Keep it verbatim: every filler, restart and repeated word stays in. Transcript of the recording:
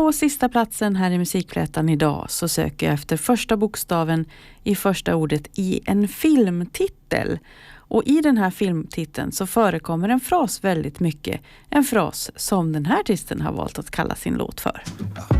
På sista platsen här i Musikplättan idag så söker jag efter första bokstaven i första ordet i en filmtitel. Och i den här filmtiteln så förekommer en fras väldigt mycket. En fras som den här artisten har valt att kalla sin låt för.